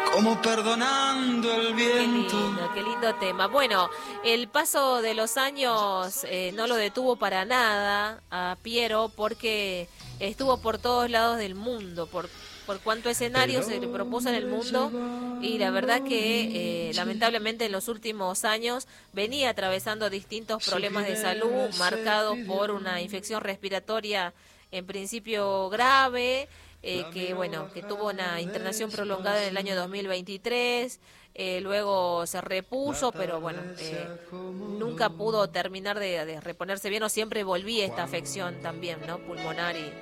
como perdonando el viento. Qué lindo tema. Bueno, el paso de los años no lo detuvo para nada a Piero porque estuvo por todos lados del mundo, por cuanto escenario se le propuso en el mundo y la verdad que lamentablemente en los últimos años venía atravesando distintos problemas de salud marcados por una infección respiratoria en principio grave, que tuvo una internación prolongada en el año 2023, luego se repuso, pero bueno, nunca pudo terminar de reponerse bien o siempre volvía esta afección también, ¿no? Pulmonar y...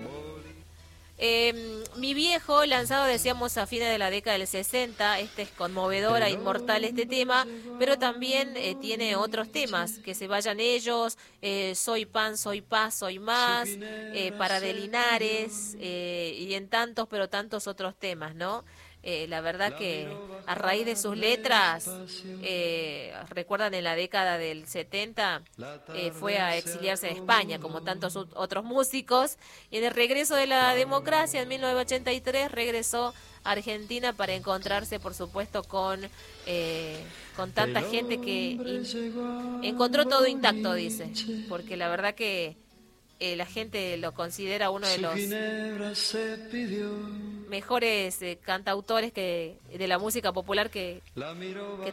Mi viejo, lanzado decíamos a fines de la década del 60, es conmovedora, inmortal este tema, pero también tiene otros temas, que se vayan ellos, soy pan, soy paz, soy más, para de Linares, y en tantos, pero tantos otros temas, ¿no? La verdad que a raíz de sus letras, recuerdan en la década del 70, fue a exiliarse en España, como tantos otros músicos, y en el regreso de la democracia en 1983 regresó a Argentina para encontrarse, por supuesto, con tanta gente que encontró todo intacto, dice, porque la verdad que la gente lo considera uno de los mejores cantautores de la música popular que